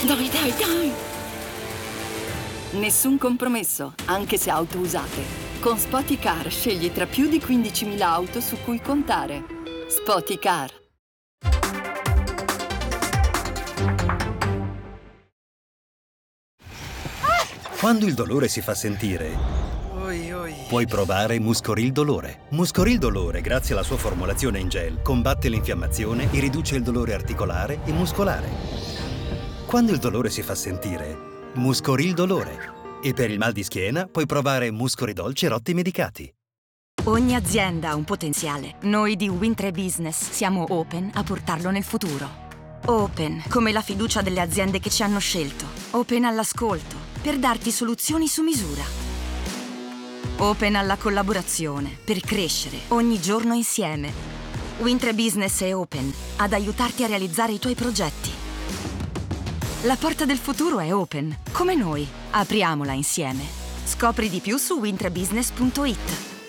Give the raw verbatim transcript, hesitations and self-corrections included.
Dai, dai, dai! Nessun compromesso, anche se auto usate. Con Spoticar scegli tra più di quindicimila auto su cui contare. Spoticar. Quando il dolore si fa sentire, Oi, oi. puoi provare Muscoril Dolore. Muscoril Dolore, grazie alla sua formulazione in gel, combatte l'infiammazione e riduce il dolore articolare e muscolare. Quando il dolore si fa sentire, Muscoril Dolore. E per il mal di schiena puoi provare Muscoridol Cerotti Medicati. Ogni azienda ha un potenziale. Noi di Wintre Business siamo open a portarlo nel futuro. Open, come la fiducia delle aziende che ci hanno scelto. Open all'ascolto, per darti soluzioni su misura. Open alla collaborazione, per crescere ogni giorno insieme. Wintre Business è open ad aiutarti a realizzare i tuoi progetti. La porta del futuro è open, come noi. Apriamola insieme. Scopri di più su wintrebusiness punto it.